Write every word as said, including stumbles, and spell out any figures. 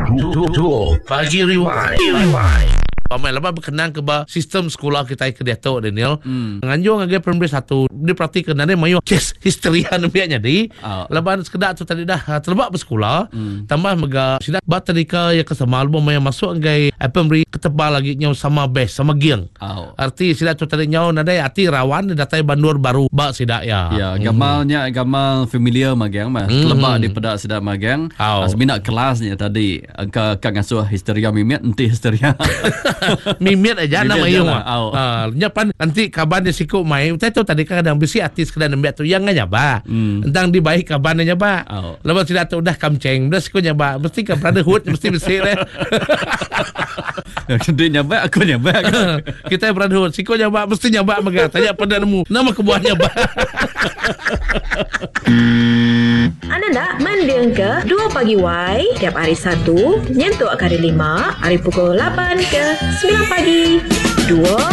Pagi Rewind. Pamai lepas berkenaan ke ba sistem sekolah kita ke dia tahu Daniel. Hmm. Nganjung ngage primary satu dia praktik nane mayo kes history nabianya di. Oh. Lepas sekedar tu tadi dah terlebak bersekolah. Hmm. Tambah mega sida ba tadika ya kesama album yang masuk ngai primary ketebal lagi nyau sama best sama giang. Oh. Arti sida tu tadi nyau nade ati rawan datai bandur baru ba sida ya. Ya, gamalnya hmm. gamal familiar magang mah. Hmm. Terlebak di pada sida magang. Oh. Asbina kelasnya tadi angka kang ngasuh history mimiat enti history. Mimiat aja nama iyo mah. Ah, nyapan nanti kaban dia siku mai. Saya tahu tadi kadang besi artis kadang nembiat tu yang nyaba. Hmm. Entang di baik kaban nyaba. Oh. Lepas tidak tahu dah kamceng, dah siku nyaba. Mesti ke brotherhood mesti besi deh. Dia nyaba aku nyaba. Kita brotherhood, siku nyaba mesti nyaba mega. Tanya pada nemu nama kebuah nyaba. Anda nak mendengar ke dua Pagi Y tiap hari Sabtu nyentuh kali lima hari pukul lapan ke sembilan pagi. Dua